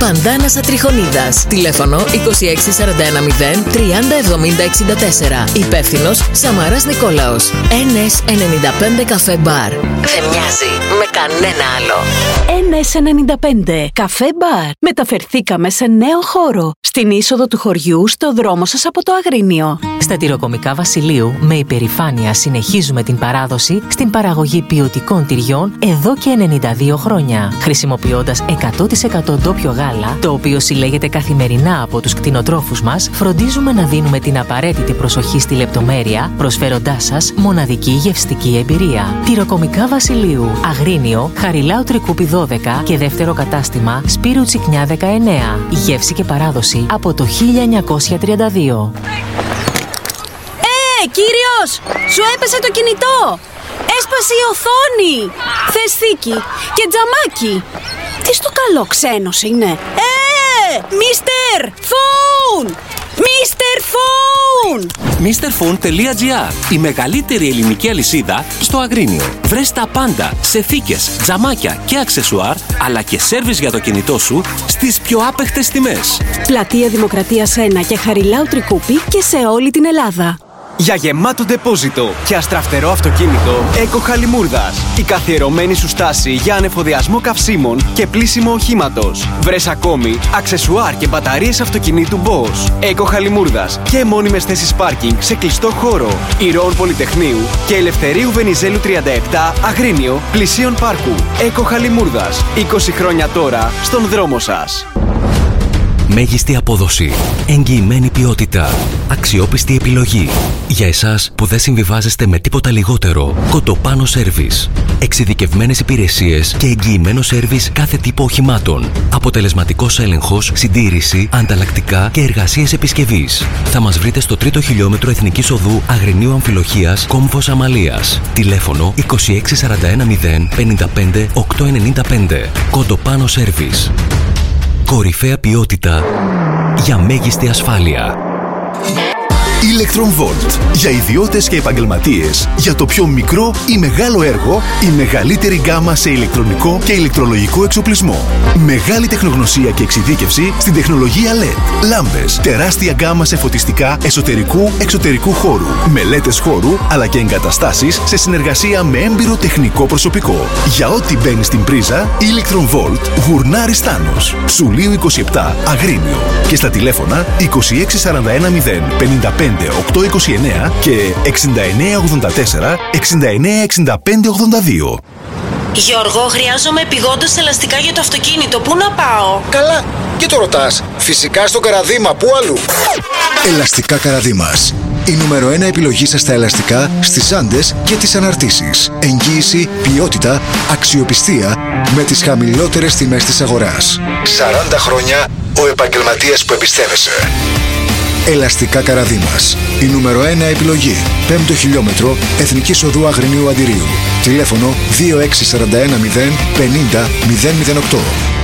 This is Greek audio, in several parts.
Παντάνας Ατριχονίδας. Τηλέφωνο 26410 307064. Υπεύθυνος Σαμαράς Νικόλαος. NS95 Καφέ Μπαρ. Δεν μοιάζει με κανένα άλλο. NS95 Καφέ Μπαρ. Μεταφερθήκαμε σε νέο χώρο. Στην είσοδο του χωριού, στο δρόμο σας από το Αγρίνιο. Στα τυροκομικά Βασιλείου, με υπερηφάνεια συνεχίζουμε την παράδοση στην παραγωγή ποιοτικών τυριών εδώ και 92 χρόνια. Χρησιμοποιώντας 100% ντόπιο γάλα, το οποίο συλλέγεται καθημερινά από τους κτηνοτρόφους μας, φροντίζουμε να δίνουμε την απαραίτητη προσοχή στη λεπτομέρεια, προσφέροντάς σας μοναδική γευστική εμπειρία. Τυροκομικά Βασιλείου, Αγρίνιο, Χαριλάου Τρικούπη 12 και δεύτερο κατάστημα Σπύρου Τσικνιά 19. Γεύση και παράδοση από το 1932. Κύριος! Σου έπεσε το κινητό! Έσπασε η οθόνη! Θες θήκη και τζαμάκι! Τι στο καλό ξένος είναι! Μίστερ Φουν! Μίστερ Φουν! MrPhone.gr, η μεγαλύτερη ελληνική αλυσίδα στο Αγρίνιο. Βρες τα πάντα σε θήκες, τζαμάκια και αξεσουάρ, αλλά και σέρβις για το κινητό σου στις πιο άπεχτες τιμές. Πλατεία Δημοκρατίας 1 και Χαριλάου Τρικούπη και σε όλη την Ελλάδα. Για γεμάτο ντεπόζιτο και αστραφτερό αυτοκίνητο, Eco Χαλιμούρδας. Η καθιερωμένη σου στάση για ανεφοδιασμό καυσίμων και πλύσιμο οχήματος. Βρες ακόμη αξεσουάρ και μπαταρίες αυτοκινήτου Bosch. Eco Χαλιμούρδας και μόνιμες θέσεις πάρκινγκ σε κλειστό χώρο. Ηρώων Πολυτεχνείου και Ελευθερίου Βενιζέλου 37, Αγρίνιο, πλησίον πάρκου. Eco Χαλιμούρδας. 20 χρόνια τώρα στον δρόμο σας. Μέγιστη απόδοση, εγγυημένη ποιότητα, αξιόπιστη επιλογή. Για εσάς που δεν συμβιβάζεστε με τίποτα λιγότερο, Κοτοπάνο Σέρβις. Εξειδικευμένες υπηρεσίες και εγγυημένο σέρβις κάθε τύπο οχημάτων. Αποτελεσματικός έλεγχος, συντήρηση, ανταλλακτικά και εργασίες επισκευής. Θα μας βρείτε στο 3ο χιλιόμετρο Εθνικής Οδού Αγρινίου Αμφιλοχίας, Κόμβος Αμαλίας. Τηλέφωνο 26410 55 895. Κοτοπάνο Σέρβις. Κορυφαία ποιότητα για μέγιστη ασφάλεια. Electron Volt. Για ιδιώτες και επαγγελματίες, για το πιο μικρό ή μεγάλο έργο, η μεγαλύτερη γκάμα σε ηλεκτρονικό και ηλεκτρολογικό εξοπλισμό. Μεγάλη τεχνογνωσία και εξειδίκευση στην τεχνολογία LED. Λάμπες, τεράστια γκάμα σε φωτιστικά εσωτερικού χώρου. Μελέτες χώρου, αλλά και εγκαταστάσεις σε συνεργασία με έμπειρο τεχνικό προσωπικό. Για ό,τι μπαίνει στην πρίζα, Electron Volt, Γουρνάρης Στάνος. Σουλίου 27, Αγρίνιο. Και στα τηλέφωνα 26410 55 829 και 6984 696582. Γιώργο, χρειάζομαι επειγόντως ελαστικά για το αυτοκίνητο. Πού να πάω? Καλά, και το ρωτάς. Φυσικά στο Καραδίμα, πού αλλού? Ελαστικά Καραδίμας. Η νούμερο 1 επιλογή σας στα ελαστικά, στις άντες και τις αναρτήσεις. Εγγύηση, ποιότητα, αξιοπιστία με τις χαμηλότερες τιμές της αγοράς. 40 χρόνια ο επαγγελματίας που εμπιστεύεσαι. Ελαστικά Καραδίμας. Η νούμερο 1 επιλογή. 5ο χιλιόμετρο Εθνικής Οδού Αγρινίου Αντιρίου. Τηλέφωνο 26410 50 008.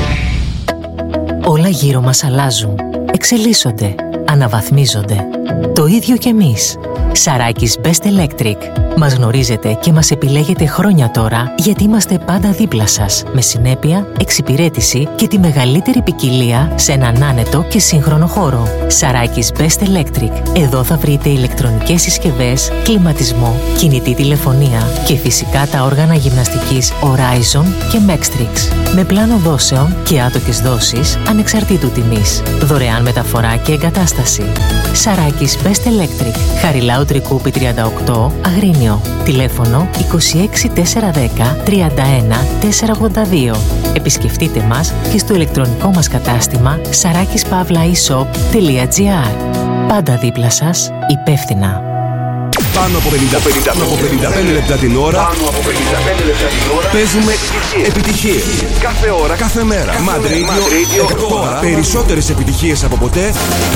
Όλα γύρω μας αλλάζουν, εξελίσσονται, αναβαθμίζονται. Το ίδιο κι εμείς. Σαράκης Best Electric. Μας γνωρίζετε και μας επιλέγετε χρόνια τώρα γιατί είμαστε πάντα δίπλα σας. Με συνέπεια, εξυπηρέτηση και τη μεγαλύτερη ποικιλία σε έναν άνετο και σύγχρονο χώρο. Σαράκης Best Electric. Εδώ θα βρείτε ηλεκτρονικές συσκευές, κλιματισμό, κινητή τηλεφωνία και φυσικά τα όργανα γυμναστικής Horizon και Mextrix. Με πλάνο δόσεων και άτοκες δόσεις ανεξαρτήτου τιμής. Δωρεάν μεταφορά και εγκατάσταση. Σαράκης Best Electric. Χαριλάου Τρικούπη 38, Αγρίνιο. Τηλέφωνο 26410 31 482. Επισκεφτείτε μας και στο ηλεκτρονικό μας κατάστημα sarakispavlaeshop.gr. Πάντα δίπλα σας, υπεύθυνα. Πάνω από 55 λεπτά την ώρα. Παίζουμε επιτυχίες. Κάθε ώρα, κάθε μέρα. Μαντ Radio 100. Περισσότερες επιτυχίες από ποτέ.